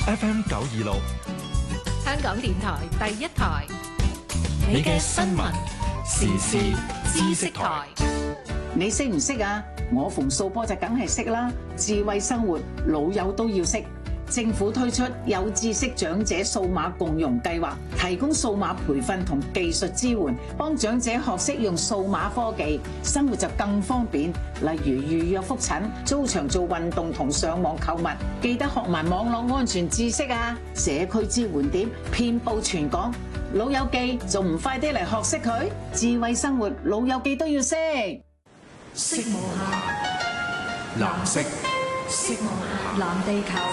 FM 926， 香港電台第一台， 你嘅新聞時事知識台。 你識唔識啊？我馮素波就梗係識啦。智慧生活，老友都要識。政府推出有知識長者數碼共融計劃，提供數碼培訓同技術支援，幫長者學識用數碼科技，生活就更方便。例如預約覆診、租場做運動同上網購物，記得學埋網絡安全知識啊！社區支援點遍佈全港，老友記仲唔快啲嚟學識佢？智慧生活，老友記都要識。 色無限， 藍色， 色無限，藍地球。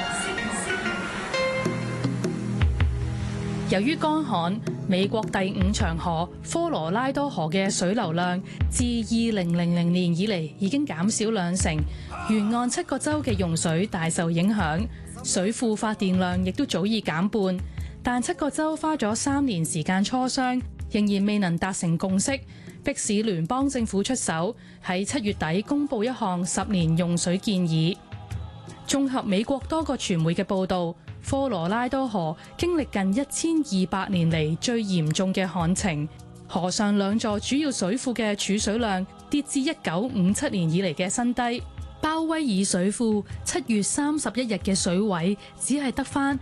由於乾旱，美國第5長河科羅拉多河嘅水流量自2000年以嚟已經減少20%，沿岸7個州嘅用水大受影響，水庫發電量亦都早已減半。但7個州花咗3年時間磋商，仍然未能達成共識，迫使聯邦政府出手，喺7月底公佈一項10年用水建議。綜合美國多個傳媒嘅報導，科羅拉多河經歷近1200年嚟最嚴重嘅旱情，河上2座主要水庫嘅儲水量跌至1957年以嚟嘅新低。鮑威爾水庫7月31日嘅水位只係得返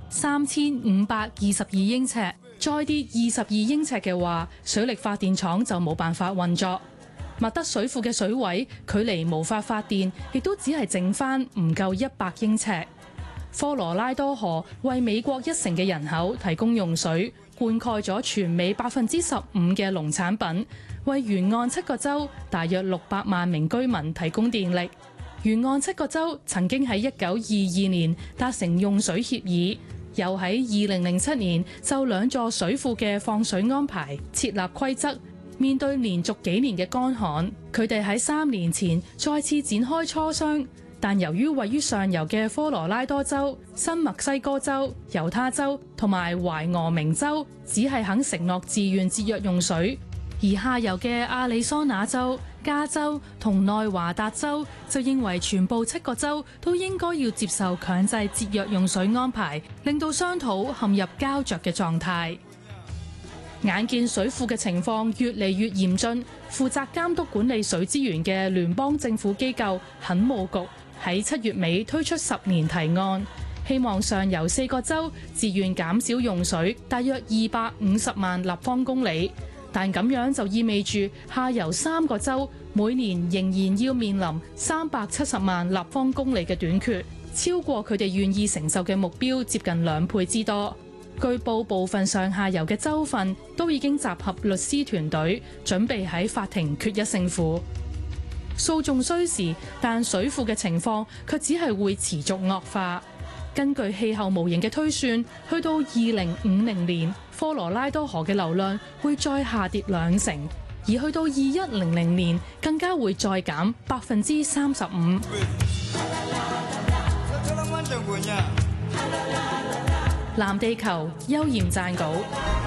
3522英尺，再跌22英尺嘅話，水力發電廠就冇辦法運作。麥德水庫嘅水位距離無法發電，亦都只係剩返唔夠100英尺。科羅拉多河為美國1成嘅人口提供用水，灌溉咗全美15%嘅農產品，為沿岸7個州大約600萬名居民提供電力。沿岸7個州曾經喺1922年達成用水協議，又喺2007年就2座水庫嘅放水安排設立規則。面對連續幾年嘅乾旱，佢哋喺3年前再次展開磋商，但由於位於上游嘅科羅拉多州、新墨西哥州、猶他州同埋懷俄明州只係肯承諾自願節約用水，而下游嘅亞利桑那州、加州同內華達州就認為全部7個州都應該要接受強制節約用水安排，令到商討陷入膠着嘅狀態。眼見水庫嘅情況越嚟越嚴峻，負責監督管理水資源嘅聯邦政府機構墾務局喺7月尾推出10年提案，希望上游4個州自願減少用水大約250萬立方公里，但咁樣就意味住下游3個州每年仍然要面臨370萬立方公里嘅短缺，超過佢哋願意承受嘅目標接近2倍之多。據報部分上下游嘅州份都已經集合律師團隊，準備喺法庭決一勝負。訴訟需時，但水庫嘅情況卻只係會持續惡化。根據氣候模型嘅推算，去到2050年，科羅拉多河嘅流量會再下跌20%，而去到2100年更加會再減35%。藍地球邱焱撰稿。